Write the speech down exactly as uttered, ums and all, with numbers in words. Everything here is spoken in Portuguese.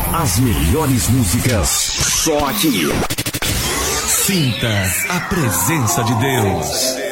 As melhores músicas, só aqui. Sinta a presença de Deus.